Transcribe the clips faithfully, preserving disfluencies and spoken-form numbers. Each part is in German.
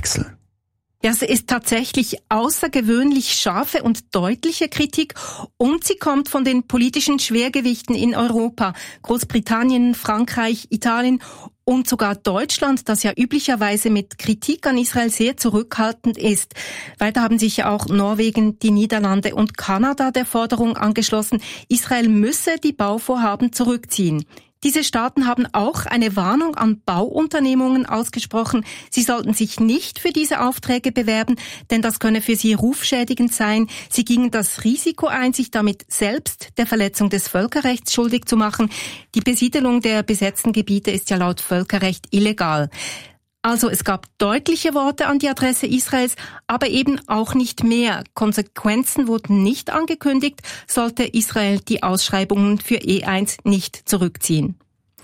Drechsel. Ja, es ist tatsächlich außergewöhnlich scharfe und deutliche Kritik und sie kommt von den politischen Schwergewichten in Europa. Großbritannien, Frankreich, Italien und sogar Deutschland, das ja üblicherweise mit Kritik an Israel sehr zurückhaltend ist. Weiter haben sich ja auch Norwegen, die Niederlande und Kanada der Forderung angeschlossen, Israel müsse die Bauvorhaben zurückziehen. Diese Staaten haben auch eine Warnung an Bauunternehmungen ausgesprochen. Sie sollten sich nicht für diese Aufträge bewerben, denn das könne für sie rufschädigend sein. Sie gingen das Risiko ein, sich damit selbst der Verletzung des Völkerrechts schuldig zu machen. Die Besiedelung der besetzten Gebiete ist ja laut Völkerrecht illegal. Also es gab deutliche Worte an die Adresse Israels, aber eben auch nicht mehr. Konsequenzen wurden nicht angekündigt, sollte Israel die Ausschreibungen für E eins nicht zurückziehen.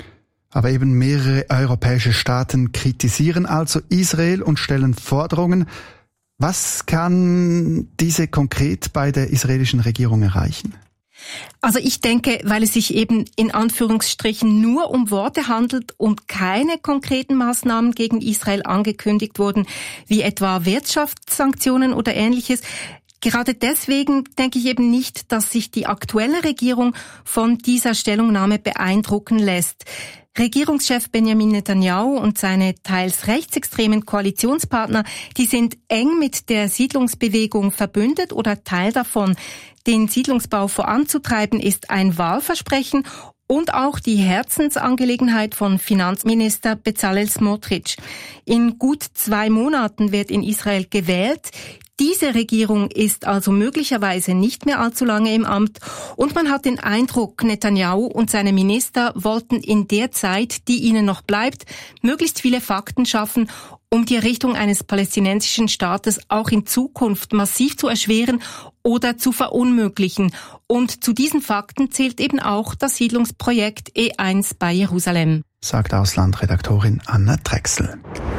Aber eben mehrere europäische Staaten kritisieren also Israel und stellen Forderungen. Was kann diese konkret bei der israelischen Regierung erreichen? Also ich denke, weil es sich eben in Anführungsstrichen nur um Worte handelt und keine konkreten Maßnahmen gegen Israel angekündigt wurden, wie etwa Wirtschaftssanktionen oder Ähnliches. Gerade deswegen denke ich eben nicht, dass sich die aktuelle Regierung von dieser Stellungnahme beeindrucken lässt. Regierungschef Benjamin Netanyahu und seine teils rechtsextremen Koalitionspartner, die sind eng mit der Siedlungsbewegung verbündet oder Teil davon. Den Siedlungsbau voranzutreiben ist ein Wahlversprechen und auch die Herzensangelegenheit von Finanzminister Bezalel Smotrich. In gut zwei Monaten wird in Israel gewählt. Diese Regierung ist also möglicherweise nicht mehr allzu lange im Amt und man hat den Eindruck, Netanyahu und seine Minister wollten in der Zeit, die ihnen noch bleibt, möglichst viele Fakten schaffen, um die Errichtung eines palästinensischen Staates auch in Zukunft massiv zu erschweren oder zu verunmöglichen. Und zu diesen Fakten zählt eben auch das Siedlungsprojekt E eins bei Jerusalem. Sagt Auslandredaktorin Anna Drechsel.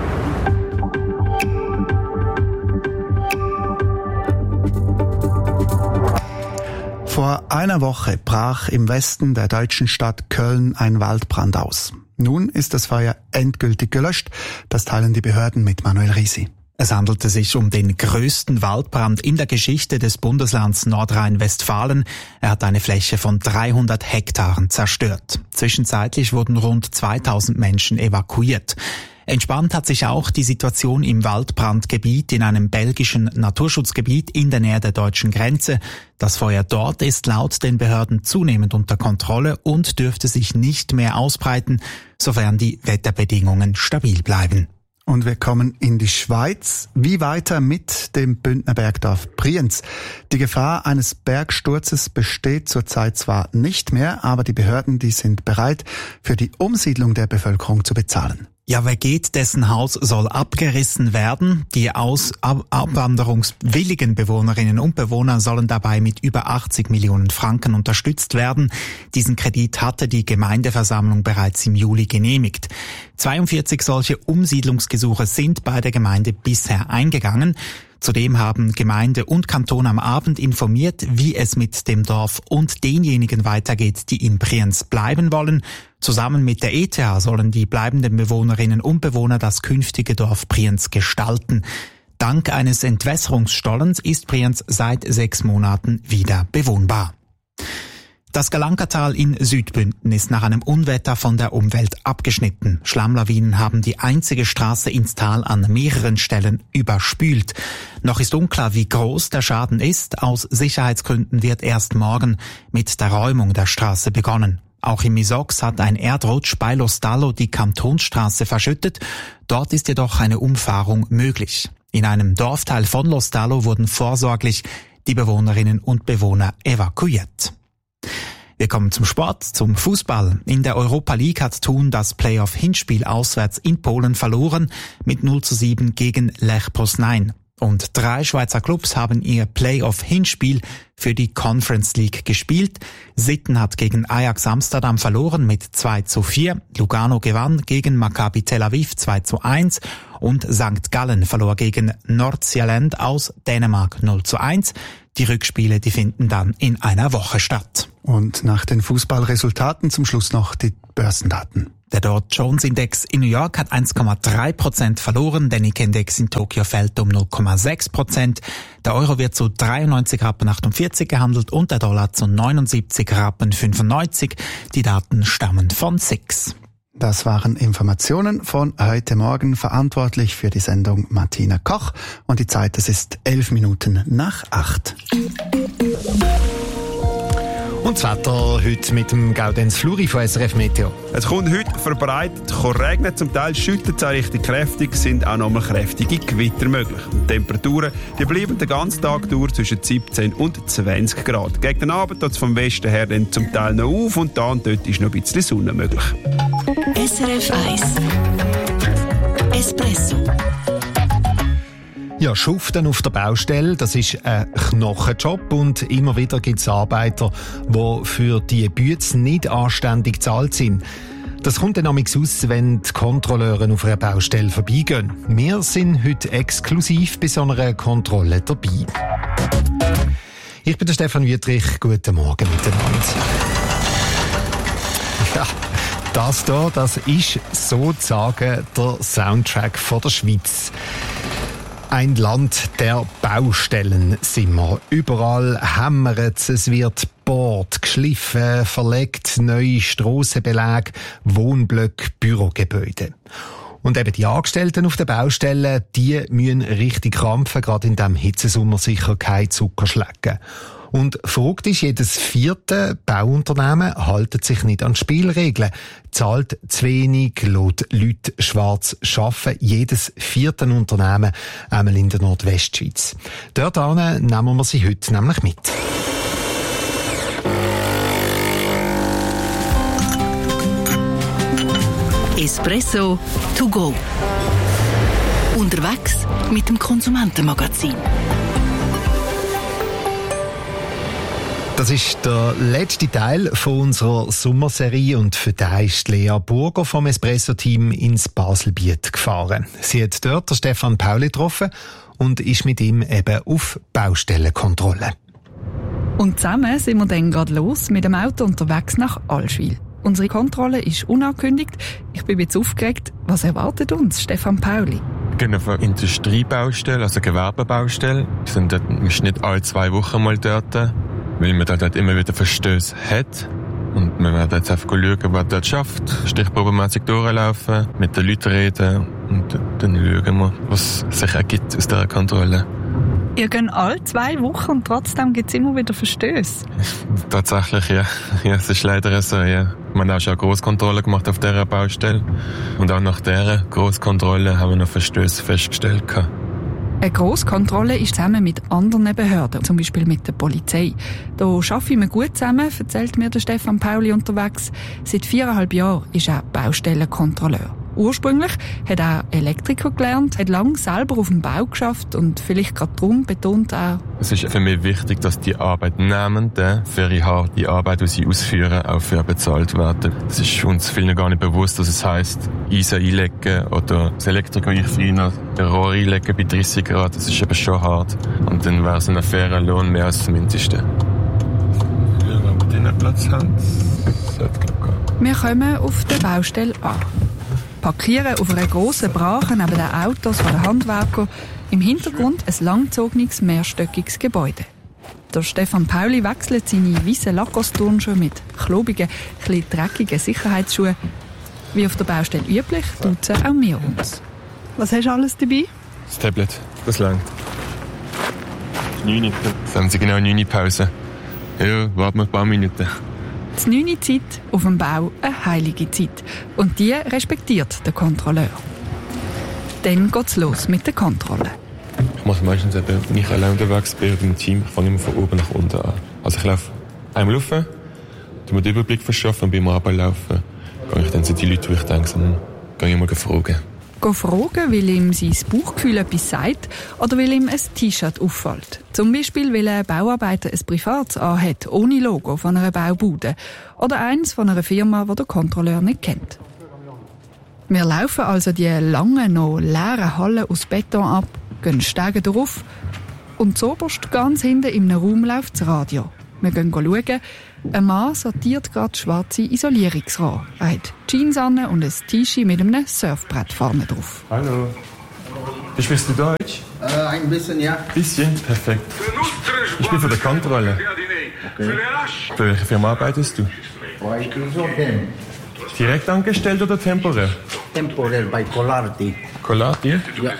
Vor einer Woche brach im Westen der deutschen Stadt Köln ein Waldbrand aus. Nun ist das Feuer endgültig gelöscht. Das teilen die Behörden mit Manuel Risi. Es handelte sich um den größten Waldbrand in der Geschichte des Bundeslands Nordrhein-Westfalen. Er hat eine Fläche von dreihundert Hektaren zerstört. Zwischenzeitlich wurden rund zweitausend Menschen evakuiert. Entspannt hat sich auch die Situation im Waldbrandgebiet in einem belgischen Naturschutzgebiet in der Nähe der deutschen Grenze. Das Feuer dort ist laut den Behörden zunehmend unter Kontrolle und dürfte sich nicht mehr ausbreiten, sofern die Wetterbedingungen stabil bleiben. Und wir kommen in die Schweiz. Wie weiter mit dem Bündner Bergdorf Brienz? Die Gefahr eines Bergsturzes besteht zurzeit zwar nicht mehr, aber die Behörden, die sind bereit, für die Umsiedlung der Bevölkerung zu bezahlen. Ja, wer geht, dessen Haus soll abgerissen werden. Die aus ab- abwanderungswilligen Bewohnerinnen und Bewohner sollen dabei mit über achtzig Millionen Franken unterstützt werden. Diesen Kredit hatte die Gemeindeversammlung bereits im Juli genehmigt. zweiundvierzig solche Umsiedlungsgesuche sind bei der Gemeinde bisher eingegangen. Zudem haben Gemeinde und Kanton am Abend informiert, wie es mit dem Dorf und denjenigen weitergeht, die in Brienz bleiben wollen. Zusammen mit der E T H sollen die bleibenden Bewohnerinnen und Bewohner das künftige Dorf Brienz gestalten. Dank eines Entwässerungsstollens ist Brienz seit sechs Monaten wieder bewohnbar. Das Galankatal in Südbünden ist nach einem Unwetter von der Umwelt abgeschnitten. Schlammlawinen haben die einzige Straße ins Tal an mehreren Stellen überspült. Noch ist unklar, wie groß der Schaden ist. Aus Sicherheitsgründen wird erst morgen mit der Räumung der Straße begonnen. Auch im Misox hat ein Erdrutsch bei Lostallo die Kantonsstraße verschüttet. Dort ist jedoch eine Umfahrung möglich. In einem Dorfteil von Lostallo wurden vorsorglich die Bewohnerinnen und Bewohner evakuiert. Wir kommen zum Sport, zum Fußball. In der Europa League hat Thun das Playoff-Hinspiel auswärts in Polen verloren mit null zu sieben gegen Lech Poznań. Und drei Schweizer Clubs haben ihr Playoff-Hinspiel für die Conference League gespielt. Sitten hat gegen Ajax Amsterdam verloren mit zwei zu vier. Lugano gewann gegen Maccabi Tel Aviv zwei zu eins. Und Sankt Gallen verlor gegen Nordsjælland aus Dänemark null zu eins. Die Rückspiele, die finden dann in einer Woche statt. Und nach den Fußballresultaten zum Schluss noch die Börsendaten. Der Dow Jones Index in New York hat eins Komma drei Prozent verloren, der Nikkei-Index in Tokio fällt um null Komma sechs Prozent. Der Euro wird zu dreiundneunzig Rappen achtundvierzig gehandelt und der Dollar zu neunundsiebzig Rappen fünfundneunzig. Die Daten stammen von S I X. Das waren Informationen von heute Morgen, verantwortlich für die Sendung Martina Koch. Und die Zeit, das ist elf Minuten nach acht. Und das Wetter heute mit dem Gaudenz Fluri von S R F Meteo. Es kommt heute verbreitet regnen, zum Teil schüttet es auch richtig kräftig, sind auch nochmal kräftige Gewitter möglich. Die Temperaturen die bleiben den ganzen Tag durch zwischen siebzehn und zwanzig Grad. Gegen den Abend tut es vom Westen her dann zum Teil noch auf und da und dort ist noch ein bisschen Sonne möglich. S R F eins Espresso. Ja, Schuften auf der Baustelle, das ist ein Knochenjob und immer wieder gibt es Arbeiter, die für die Bütze nicht anständig gezahlt sind. Das kommt dann amigs aus, wenn die Kontrolleure auf einer Baustelle vorbeigehen. Wir sind heute exklusiv bei so einer Kontrolle dabei. Ich bin der Stefan Wüttrich, guten Morgen miteinander. Ja, das hier, das ist sozusagen der Soundtrack von der Schweiz. Ein Land der Baustellen sind wir. Überall hämmert es, es wird gebohrt, geschliffen, verlegt, neue Strassenbeläge, Wohnblöcke, Bürogebäude. Und eben die Angestellten auf den Baustellen, die müssen richtig krampfen, gerade in diesem Hitzesommer sicher kein Zucker schlecken. Und verrückt ist, jedes vierte Bauunternehmen haltet sich nicht an die Spielregeln, zahlt zu wenig, lässt Leute schwarz arbeiten. Jedes vierte Unternehmen, einmal in der Nordwestschweiz. Dort nehmen wir sie heute nämlich mit. Espresso to go. Unterwegs mit dem Konsumentenmagazin. Das ist der letzte Teil von unserer Sommerserie und für den ist Lea Burger vom Espresso-Team ins Baselbiet gefahren. Sie hat dort den Stefan Pauli getroffen und ist mit ihm eben auf Baustellenkontrolle. Und zusammen sind wir dann gerade los mit dem Auto unterwegs nach Allschwil. Unsere Kontrolle ist unangekündigt. Ich bin jetzt aufgeregt. Was erwartet uns, Stefan Pauli? Wir gehen auf eine Industriebaustelle, also Gewerbebaustelle. Wir sind dort im Schnitt alle zwei Wochen mal dort, weil man dort immer wieder Verstöße hat. Und wir werden jetzt einfach schauen, wer dort schafft. Stichprobenmässig durchlaufen, mit den Leuten reden und dann schauen wir, was sich ergibt aus dieser Kontrolle. Ihr geht alle zwei Wochen und trotzdem gibt es immer wieder Verstöße. Tatsächlich, ja. Ja, es ist leider so, ja. Wir haben auch schon eine Grosskontrolle gemacht auf dieser Baustelle. Und auch nach dieser Grosskontrolle haben wir noch Verstöße festgestellt. Eine Grosskontrolle ist zusammen mit anderen Behörden, zum Beispiel mit der Polizei. Da arbeiten wir gut zusammen, erzählt mir der Stefan Pauli unterwegs. Seit viereinhalb Jahren ist er Baustellenkontrolleur. Ursprünglich hat er Elektriker gelernt, hat lange selber auf dem Bau geschafft und vielleicht gerade darum betont er: Es ist für mich wichtig, dass die Arbeitnehmenden für ihre harte Arbeit, die sie ausführen, auch für bezahlt werden. Es ist uns vielen gar nicht bewusst, dass es heisst, Eisen einlegen oder das Elektriker einfrieren, den Rohr einlegen bei dreißig Grad. Das ist eben schon hart. Und dann wäre es ein fairer Lohn mehr als das Mindeste. Ja, wenn wir den Platz haben, sollte es gehen. Wir kommen auf der Baustelle an. Parkieren auf einer grossen Brache neben den Autos der Handwerker. Im Hintergrund ein langgezogenes, mehrstöckiges Gebäude. Der Stefan Pauli wechselt seine weißen Lacoste-Turnschuhe mit klobigen, etwas dreckigen Sicherheitsschuhen. Wie auf der Baustelle üblich, duzen auch wir uns. Was hast du alles dabei? Das Tablet, das langt. neun. Jetzt haben sie genau neun Pause. Ja, warten wir ein paar Minuten. Die neunte Zeit auf dem Bau eine heilige Zeit. Und die respektiert der Kontrolleur. Dann geht's los mit der Kontrolle. Ich mache meistens eben, wenn ich allein unterwegs bin oder im Team, ich fange immer von oben nach unten an. Also ich laufe einmal rauf, tu mir den Überblick verschaffen und beim Runterlaufen gehe ich dann zu den Leuten, die ich denke, dann gehe ich mal fragen. Gehen fragen, weil ihm sein Bauchgefühl etwas sagt oder weil ihm ein T-Shirt auffällt. Zum Beispiel, weil ein Bauarbeiter ein privates anhat, ohne Logo von einer Baubude. Oder eins von einer Firma, die der Kontrolleur nicht kennt. Wir laufen also die langen, noch leeren Hallen aus Beton ab, gehen Stege drauf und zoberst ganz hinten im Raum läuft das Radio. Wir gehen schauen. Ein Mann sortiert gerade schwarze Isolierungsrohre. Er hat Jeans an und ein T-Shirt mit einem Surfbrett vorne drauf. Hallo. Wie sprichst du Deutsch? Äh, ein bisschen, ja. Ein bisschen? Perfekt. Ich bin für die Kontrolle. Okay. Für welche Firma arbeitest du? Bei Crisochem. Direkt angestellt oder temporär? Temporär bei Colarti. Colarti? Ja.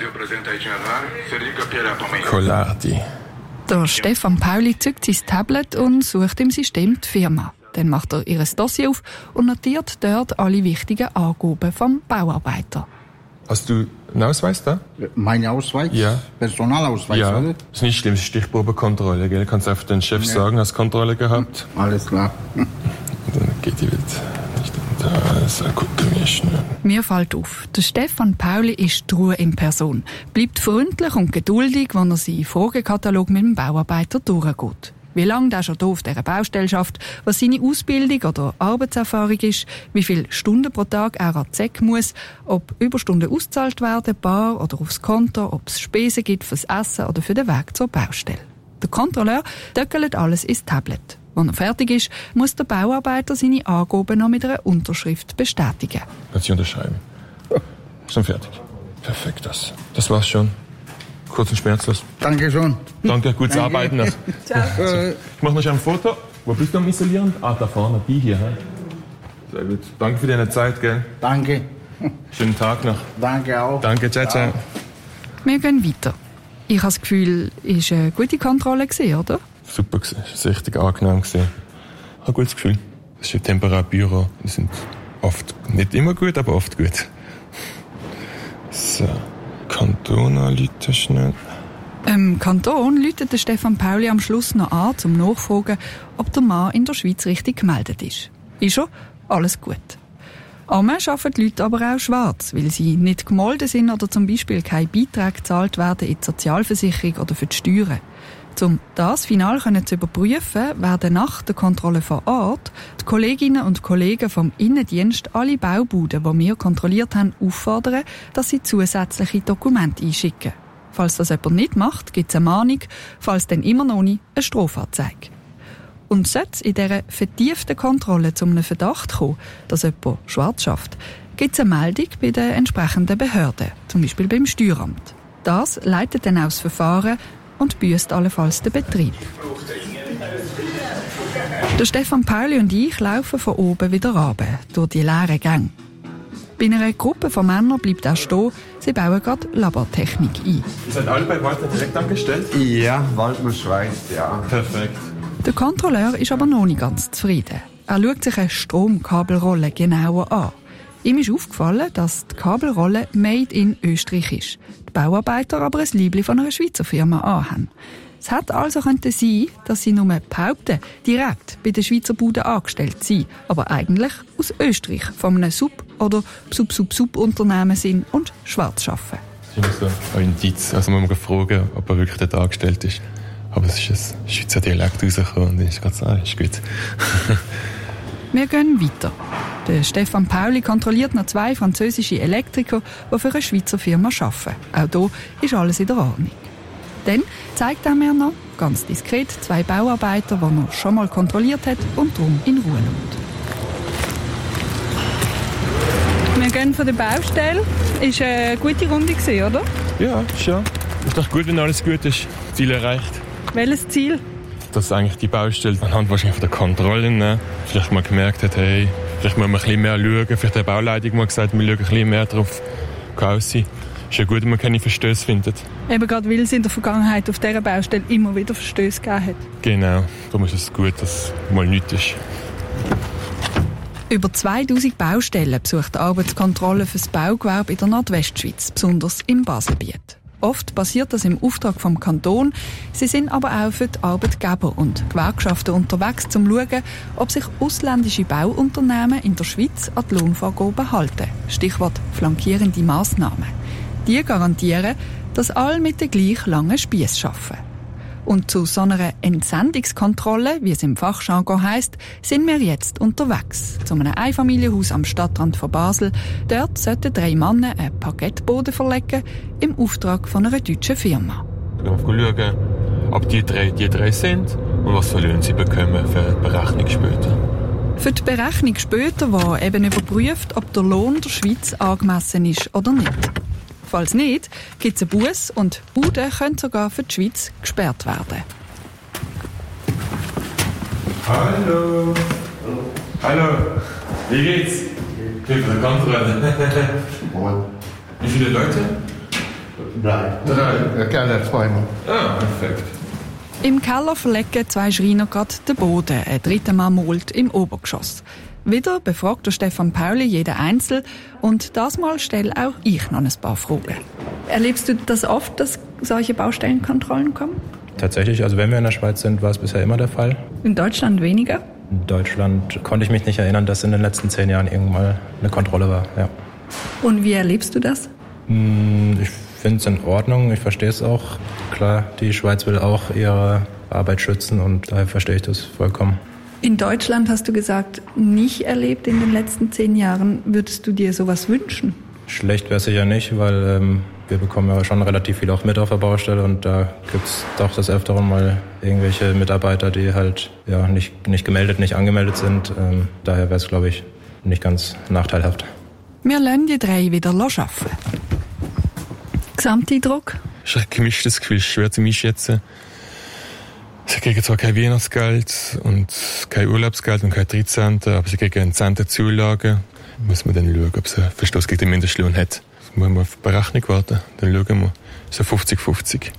Colarti. Der Stefan Pauli zückt sein Tablet und sucht im System die Firma. Dann macht er ihr Dossier auf und notiert dort alle wichtigen Angaben vom Bauarbeiter. Hast du einen Ausweis da? Mein Ausweis? Ja. Personalausweis, Ja. oder? Das ist nicht schlimm, das ist Stichprobenkontrolle, gell? Kannst du auf den Chef sagen, hast Kontrolle gehabt? Alles klar. Und dann geht die Welt nicht unter. So, gucken wir schnell. Mir fällt auf, der Stefan Pauli ist die Ruhe in Person. Bleibt freundlich und geduldig, wenn er seinen Fragekatalog mit dem Bauarbeiter durchgeht. Wie lange der schon hier auf dieser Baustelle schafft, was seine Ausbildung oder Arbeitserfahrung ist, wie viele Stunden pro Tag er an die Z E C muss, ob Überstunden ausgezahlt werden, bar oder aufs Konto, ob es Spesen gibt fürs Essen oder für den Weg zur Baustelle. Der Kontrolleur döckelt alles ins Tablet. Wenn er fertig ist, muss der Bauarbeiter seine Angaben noch mit einer Unterschrift bestätigen. Kannst du unterschreiben? Schon fertig. Perfekt, das. Das war's schon. Kurz und schmerzlos. Danke schon. Danke, gutes Danke. Arbeiten. Das. Äh, Ich mach noch ein Foto. Wo bist du am Isolieren? Ah, da vorne, die hier. He? Sehr gut. Danke für deine Zeit, gell? danke. Schönen Tag noch. Danke auch. Danke, ciao, ciao. Wir gehen weiter. Ich habe das Gefühl, es war eine gute Kontrolle, oder? Super gewesen. Es war richtig angenehm gewesen. Ich habe ein gutes Gefühl. Das ist ein temporäres Büro. Die sind oft, nicht immer gut, aber oft gut. So. Kanton anrufen schnell. Im Kanton läutet der Stefan Pauli am Schluss noch an, um nachzufragen, ob der Mann in der Schweiz richtig gemeldet ist. Ist er? Alles gut. Einmal arbeiten die Leute aber auch schwarz, weil sie nicht gemeldet sind oder zum Beispiel keine Beiträge gezahlt werden in die Sozialversicherung oder für die Steuern. Um das final zu überprüfen, werden nach der Kontrolle vor Ort die Kolleginnen und Kollegen vom Innendienst alle Baubuden, die wir kontrolliert haben, auffordern, dass sie zusätzliche Dokumente einschicken. Falls das jemand nicht macht, gibt es eine Mahnung, falls dann immer noch nicht, eine Strafanzeige. Und sollte es in dieser vertieften Kontrolle zu einem Verdacht kommen, dass jemand schwarz schafft, gibt es eine Meldung bei den entsprechenden Behörden, zum Beispiel beim Steueramt. Das leitet dann auch das Verfahren und büßt allenfalls den Betrieb. Der Stefan Pauli und ich laufen von oben wieder runter, durch die leeren Gänge. Bei einer Gruppe von Männern bleibt er stehen, sie bauen gerade Labortechnik ein. Ihr seid alle bei Walter direkt angestellt? Ja, Waldmann Schweiz, ja. Perfekt. Der Kontrolleur ist aber noch nicht ganz zufrieden. Er schaut sich eine Stromkabelrolle genauer an. Ihm ist aufgefallen, dass die Kabelrolle made in Österreich ist. Die Bauarbeiter aber ein Liebli von einer Schweizer Firma anhaben. Es hätte also könnte sein, dass sie nur behaupten, direkt bei den Schweizer Buden angestellt sind, aber eigentlich aus Österreich von einem Sub- oder Sub-Sub-Sub-Unternehmen sind und schwarz arbeiten. Das ist immer so ein Indiz. Also man muss fragen, ob er wirklich dort angestellt ist. Aber es ist ein Schweizer Dialekt rausgekommen und dann ist ganz ah, ist gut. Wir gehen weiter. Der Stefan Pauli kontrolliert noch zwei französische Elektriker, die für eine Schweizer Firma arbeiten. Auch hier ist alles in der Ordnung. Dann zeigt er mir noch, ganz diskret, zwei Bauarbeiter, die er schon mal kontrolliert hat und darum in Ruhe lässt. Wir gehen von der Baustelle. Ist eine gute Runde gewesen, oder? Ja, schon. Ist doch gut, wenn alles gut ist. Ziel erreicht. Welches Ziel? Dass eigentlich die Baustelle anhand wahrscheinlich von der Kontrollen ne, vielleicht mal gemerkt hat, hey, vielleicht muss man ein bisschen mehr schauen. Vielleicht der Bauleitung mal gesagt, wir schauen ein bisschen mehr drauf. Kann aussehen. Ist ja gut, wenn man keine Verstöße findet. Eben gerade, weil es in der Vergangenheit auf dieser Baustelle immer wieder Verstöße gegeben hat. Genau. Darum ist es gut, dass mal nichts ist. Über zweitausend Baustellen besucht die Arbeitskontrolle für das Baugewerbe in der Nordwestschweiz, besonders im Baselbiet. Oft passiert das im Auftrag vom Kanton. Sie sind aber auch für die Arbeitgeber und Gewerkschaften unterwegs, um zu schauen, ob sich ausländische Bauunternehmen in der Schweiz an die Lohnvorgaben halten. Stichwort flankierende Massnahmen. Die garantieren, dass alle mit den gleich langen Spiess arbeiten. Und zu so einer Entsendungskontrolle, wie es im Fachjargon heisst, sind wir jetzt unterwegs. Zu einem Einfamilienhaus am Stadtrand von Basel. Dort sollten drei Männer einen Parkettboden verlegen, im Auftrag von einer deutschen Firma. Wir schauen, ob die drei die drei sind und was für Löhne sie bekommen für die Berechnung später. Für die Berechnung später war eben überprüft, ob der Lohn der Schweiz angemessen ist oder nicht. Falls nicht, gibt es einen Buss und Bude können sogar für die Schweiz gesperrt werden. Hallo. Hallo. Wie geht's? Ich bin von der Kontrolle. Wie viele Leute? Drei. Drei. Keller zweimal. Ah, perfekt. Im Keller verlegen zwei Schreiner gerade den Boden. Ein dritter Mann malt im Obergeschoss. Wieder befragt der Stefan Pauli jeden Einzel und das Mal stelle auch ich noch ein paar Fragen. Erlebst du das oft, dass solche Baustellenkontrollen kommen? Tatsächlich, also wenn wir in der Schweiz sind, war es bisher immer der Fall. In Deutschland weniger? In Deutschland konnte ich mich nicht erinnern, dass in den letzten zehn Jahren irgendwann mal eine Kontrolle war. Ja. Und wie erlebst du das? Ich finde es in Ordnung, ich verstehe es auch. Klar, die Schweiz will auch ihre Arbeit schützen und daher verstehe ich das vollkommen. In Deutschland hast du gesagt, nicht erlebt in den letzten zehn Jahren. Würdest du dir sowas wünschen? Schlecht wäre es sicher nicht, weil ähm, wir bekommen ja schon relativ viel auch mit auf der Baustelle und da gibt es doch des Öfteren mal irgendwelche Mitarbeiter, die halt ja nicht, nicht gemeldet, nicht angemeldet sind. Ähm, daher wäre es, glaube ich, nicht ganz nachteilhaft. Wir lassen die drei wieder arbeiten. Gesamteindruck? Ich habe ein gemischtes Gefühl, schwer zu einschätzen. Sie kriegen zwar kein Weihnachtsgeld und kein Urlaubsgeld und kein dreizehnte aber sie kriegen eine zehnte Zulage. Da muss man dann schauen, ob sie einen Verstoß gegen den Mindestlohn hat. Da muss man auf die Berechnung warten. Dann schauen wir. So fünfzig fünfzig.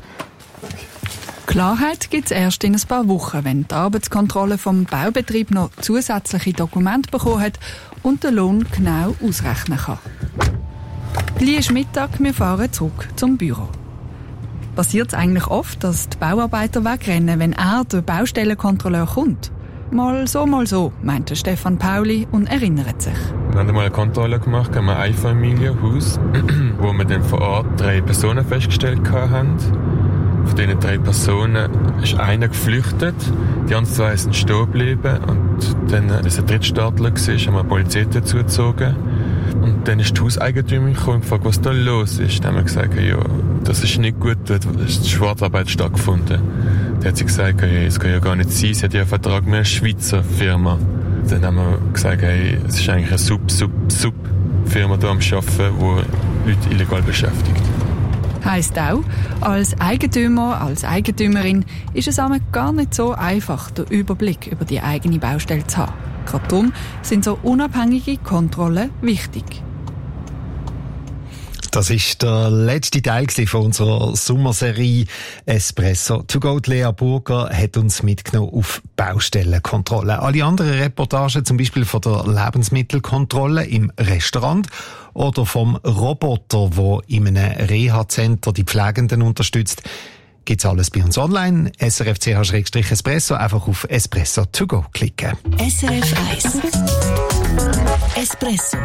Klarheit gibt es erst in ein paar Wochen, wenn die Arbeitskontrolle vom Baubetrieb noch zusätzliche Dokumente bekommen hat und den Lohn genau ausrechnen kann. Gleich ist Mittag, wir fahren zurück zum Büro. Passiert es eigentlich oft, dass die Bauarbeiter wegrennen, wenn er, der Baustellenkontrolleur, kommt? Mal so, mal so, meinte Stefan Pauli und erinnert sich. Wir haben einmal eine Kontrolle gemacht, ein Einfamilienhaus, wo wir dann vor Ort drei Personen festgestellt haben. Von diesen drei Personen ist einer geflüchtet, die anderen zwei sind stehen geblieben und dann, als ein Drittstaatler war, haben wir die Polizei dazugezogen. Und dann ist die Hauseigentümerin gekommen und gefragt, was da los ist. Dann haben wir gesagt, ja, das ist nicht gut, da ist Schwarzarbeit stattgefunden. Dann hat sie gesagt, hey, das kann ja gar nicht sein, sie hat ja einen Vertrag mit einer Schweizer Firma. Dann haben wir gesagt, hey, es ist eigentlich eine Sub-Sub-Sub-Firma da am Arbeiten, die Leute illegal beschäftigt. Heisst auch, als Eigentümer, als Eigentümerin ist es einmal gar nicht so einfach, den Überblick über die eigene Baustelle zu haben. Gerade darum sind so unabhängige Kontrollen wichtig. Das ist der letzte Teil von unserer Sommerserie Espresso to go. Lea Burger hat uns mitgenommen auf Baustellenkontrolle. Alle anderen Reportagen, zum Beispiel von der Lebensmittelkontrolle im Restaurant oder vom Roboter, der in einem Reha-Center die Pflegenden unterstützt, gibt's alles bei uns online. S R F C H Espresso, einfach auf Espresso to go klicken. S R F eins Espresso.